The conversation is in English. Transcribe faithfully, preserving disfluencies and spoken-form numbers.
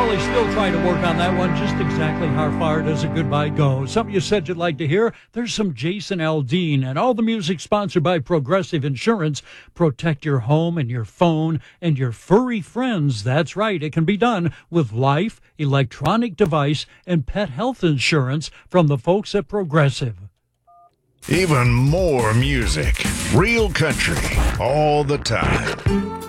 Kelly still trying to work on that one. Just exactly how far does a goodbye go? Something you said you'd like to hear? There's some Jason Aldean, and all the music sponsored by Progressive Insurance. Protect your home and your phone and your furry friends. That's right. It can be done with life, electronic device, and pet health insurance from the folks at Progressive. Even more music, real country, all the time.